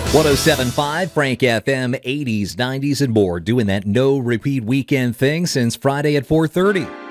107.5 Frank FM, 80s, 90s, and more. Doing that no repeat weekend thing since Friday at 4:30.